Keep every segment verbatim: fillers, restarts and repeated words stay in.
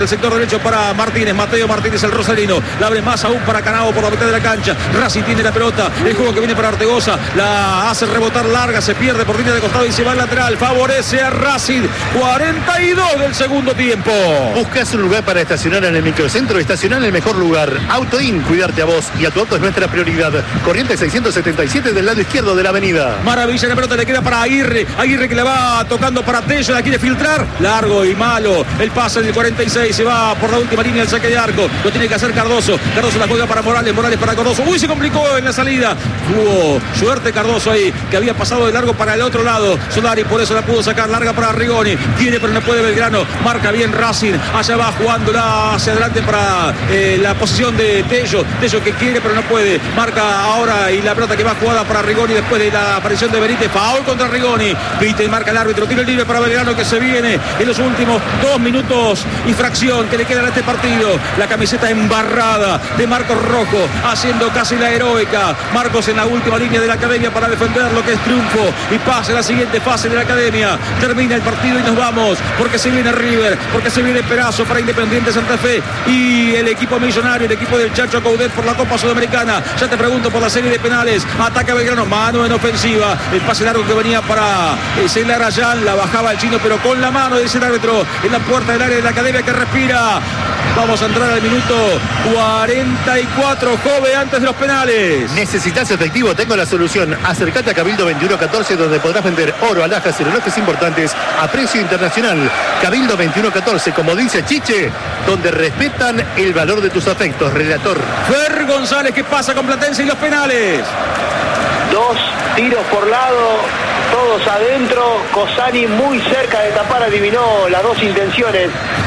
El sector derecho para Martínez, Mateo Martínez, el rosarino, la abre más aún para Canavo por la mitad de la cancha. Racing tiene la pelota, el juego que viene para Ortegoza, la hace rebotar larga, se pierde por línea de costado y se va al lateral, favorece a Racing. Cuarenta y dos del segundo tiempo. ¿Buscas un lugar para estacionar en el microcentro? Estacionar en el mejor lugar. Autoin, cuidarte a vos y a tu auto es nuestra prioridad. Corriente seiscientos setenta y siete del lado izquierdo de la avenida. Maravilla, la pelota le queda para Aguirre, Aguirre que la va tocando para Tello, la quiere filtrar, largo y malo, el pase del cuarenta y seis. Se va por la última línea el saque de arco. Lo tiene que hacer Cardoso. Cardoso la juega para Morales. Morales para Cardoso. Uy, se complicó en la salida. Hubo suerte Cardoso ahí, que había pasado de largo para el otro lado. Solari por eso la pudo sacar. Larga para Rigoni. Tiene pero no puede Belgrano. Marca bien Racing. Allá va jugándola hacia adelante para eh, la posición de Tello. Tello que quiere pero no puede. Marca ahora y la pelota que va jugada para Rigoni después de la aparición de Benítez. Foul contra Rigoni. Pite y marca el árbitro. Tiro libre para Belgrano que se viene en los últimos dos minutos y fracción que le queda a este partido. La camiseta embarrada de Marcos Rojo, haciendo casi la heroica. Marcos en la última línea de la academia para defender lo que es triunfo y pase a la siguiente fase de la academia. Termina el partido y nos vamos, porque se viene River, porque se viene Perazo para Independiente Santa Fe y el equipo millonario, el equipo del Chacho Coudet por la Copa Sudamericana. Ya te pregunto por la serie de penales. Ataca Belgrano, mano en ofensiva. El pase largo que venía para eh, Ceylar Ayán, la bajaba el chino, pero con la mano, dice el árbitro, en la puerta del área de la academia que respira. Vamos a entrar al minuto cuarenta y cuatro, Jove, antes de los penales. ¿Necesitas efectivo? Tengo la solución. Acércate a Cabildo veintiuno catorce, donde podrás vender oro, alhajas y relojes importantes a precio internacional. Cabildo veintiuno catorce, como dice Chiche, donde respetan el valor de tus afectos. Relator Fer González, que pasa con Platense y los penales. Dos tiros por lado, todos adentro. Cosani muy cerca de tapar, adivinó las dos intenciones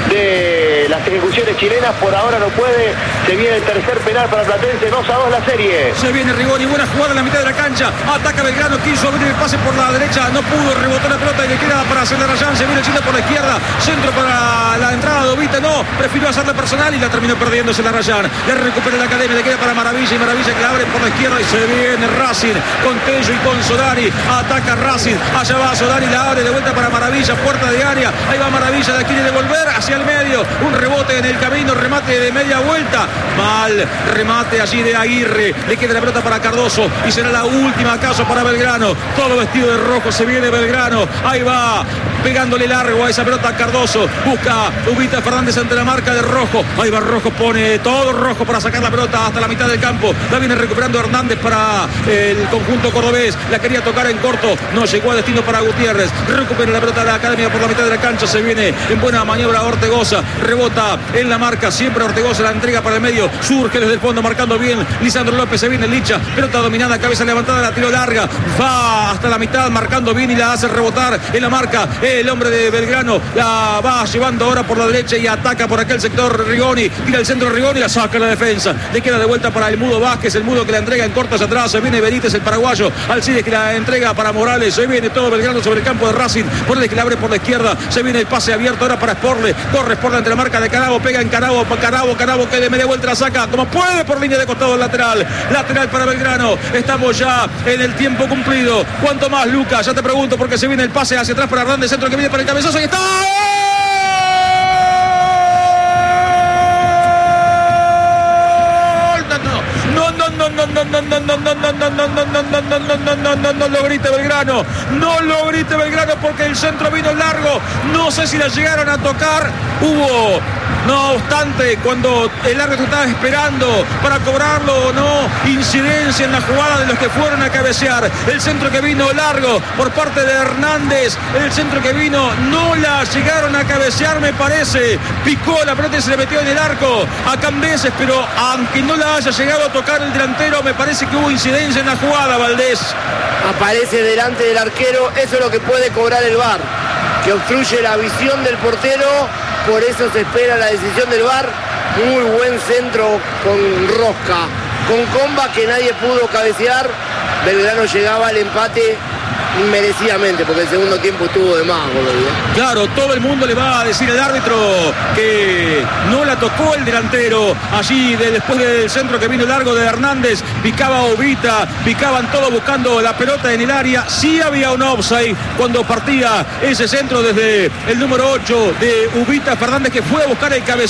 de las ejecuciones chilenas. Por ahora no puede. Se viene el tercer penal para Platense. dos a dos la serie. Se viene Rigoni, buena jugada en la mitad de la cancha. Ataca Belgrano, quiso abrir el pase por la derecha, no pudo, rebotó la pelota y le queda para hacer la Rayán. Se viene el chino por la izquierda, centro para la entrada de Ovita, no, prefirió hacerla personal y la terminó perdiéndose la Rayán. Le recupera la academia, le queda para Maravilla y Maravilla que la abre por la izquierda y se viene Racing con Tello y con Solari. Ataca Racing, allá va Solari, la abre de vuelta para Maravilla, puerta de área. Ahí va Maravilla, la quiere devolver hacia el medio. Un rebote en el camino, remate de media vuelta. Mal remate allí de Aguirre. Le queda la pelota para Cardoso y será la última caso para Belgrano. Todo vestido de rojo, se viene Belgrano. Ahí va pegándole largo a esa pelota a Cardoso. Busca Ubita Fernández ante la marca de Rojo. Ahí va Rojo, pone todo rojo para sacar la pelota hasta la mitad del campo. La viene recuperando Hernández para el conjunto cordobés. La quería tocar en corto, no llegó a destino para Gutiérrez. Recupera la pelota de la academia por la mitad de la cancha. Se viene en buena maniobra Ortegoza. Rebota en la marca. Siempre Ortegoza la entrega para el medio. Surge desde el fondo marcando bien Lisandro López. Se viene Licha. Pelota dominada, cabeza levantada, la tiró larga. Va hasta la mitad marcando bien y la hace rebotar en la marca. El hombre de Belgrano la va llevando ahora por la derecha y ataca por aquel sector Rigoni. Tira el centro Rigoni, la saca la defensa. Le queda de vuelta para el Mudo Vázquez. El Mudo que la entrega en corto hacia atrás. Se viene Benítez, el paraguayo. Alcides que la entrega para Morales. Se viene todo Belgrano sobre el campo de Racing. Morales que la abre por la izquierda. Se viene el pase abierto ahora para Sporle. Corre Sporle entre la marca de Canavo. Pega en Canavo. Canavo, Canavo que de media vuelta la saca como puede por línea de costado lateral. Lateral para Belgrano. Estamos ya en el tiempo cumplido. ¿Cuánto más, Lucas? Ya te pregunto porque se viene el pase hacia atrás para Hernández. Centro que viene para el cabezazo y está. No, no, no, no, no, no, no, no, no, no, no, no, no, no, no, no, no, no, no, no lo grite Belgrano, no lo grite Belgrano porque el centro vino largo, no sé si la llegaron a tocar, hubo, no obstante, cuando el árbitro estaba esperando para cobrarlo o no, incidencia en la jugada de los que fueron a cabecear, el centro que vino largo por parte de Hernández, el centro que vino, no la llegaron a cabecear me parece, picó la pelota y se le metió en el arco a Cambeses, pero aunque no la haya llegado a tocar el delantero, me parece que hubo incidencia en la jugada, Valdés. Aparece delante del arquero, eso es lo que puede cobrar el V A R, que obstruye la visión del portero, por eso se espera la decisión del V A R. Muy buen centro con Rosca, con Comba que nadie pudo cabecear. Belgrano llegaba al empate merecidamente, porque el segundo tiempo estuvo de más, boludo. Claro, todo el mundo le va a decir al árbitro que no la tocó el delantero. Allí de, después del centro que vino largo de Hernández, picaba Ovita, picaban todos buscando la pelota en el área. Sí había un offside cuando partía ese centro desde el número ocho de Ubita Fernández, que fue a buscar el cabezón.